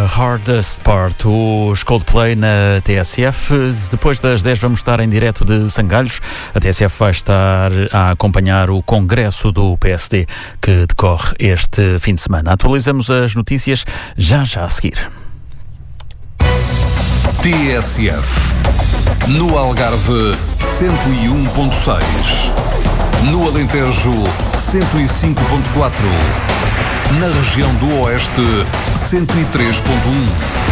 Hardest Part, os Coldplay na TSF. Depois das 10 vamos estar em direto de Sangalhos. A TSF vai estar a acompanhar o congresso do PSD que decorre este fim de semana. Atualizamos as notícias já a seguir. TSF. No Algarve, 101.6. No Alentejo, 105.4. Na região do Oeste, 103.1.